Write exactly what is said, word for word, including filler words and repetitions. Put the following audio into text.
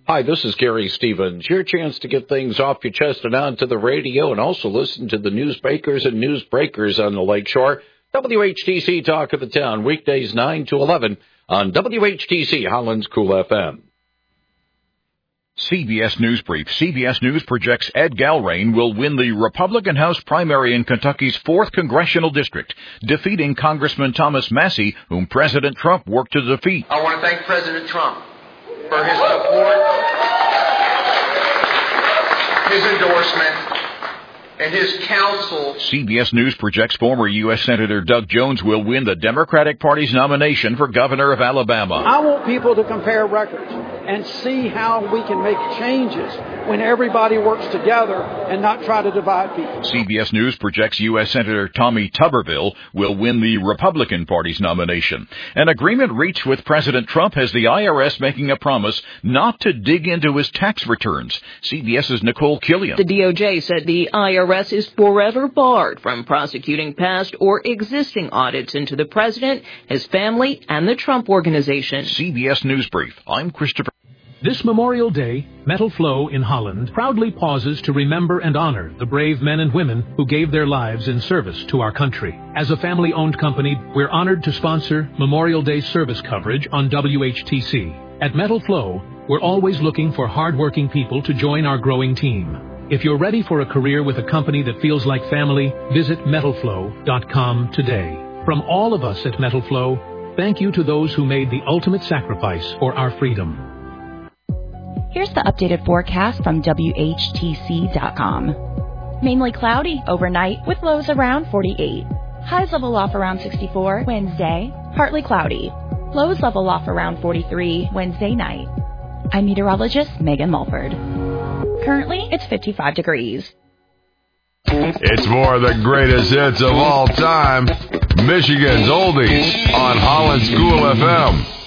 Hi, this is Gary Stevens. Your chance to get things off your chest and onto the radio, and also listen to the newsmakers and newsbreakers on the Lakeshore. W H T C Talk of the Town, weekdays nine to eleven on W H T C Holland's Cool F M. C B S News Brief. C B S News projects Ed Galrain will win the Republican House primary in Kentucky's fourth Congressional District, defeating Congressman Thomas Massie, whom President Trump worked to defeat. I want to thank President Trump for his support, his endorsement, and his counsel. C B S News projects former U S Senator Doug Jones will win the Democratic Party's nomination for governor of Alabama. I want people to compare records and see how we can make changes when everybody works together and not try to divide people. C B S News projects U S Senator Tommy Tuberville will win the Republican Party's nomination. An agreement reached with President Trump has the I R S making a promise not to dig into his tax returns. CBS's Nicole Killian. The D O J said the I R S is forever barred from prosecuting past or existing audits into the president, his family, and the Trump Organization. C B S News Brief. I'm Christopher. This Memorial Day, Metal Flow in Holland proudly pauses to remember and honor the brave men and women who gave their lives in service to our country. As a family-owned company, we're honored to sponsor Memorial Day service coverage on W H T C. At Metal Flow, we're always looking for hard-working people to join our growing team. If you're ready for a career with a company that feels like family, visit metal flow dot com today. From all of us at Metal Flow, thank you to those who made the ultimate sacrifice for our freedom. Here's the updated forecast from W H T C dot com. Mainly cloudy overnight with lows around forty-eight. Highs level off around sixty-four Wednesday. Partly cloudy. Lows level off around forty-three Wednesday night. I'm meteorologist Megan Mulford. Currently, it's fifty-five degrees. It's more of the greatest hits of all time. Michigan's Oldies on Holland's Cool F M.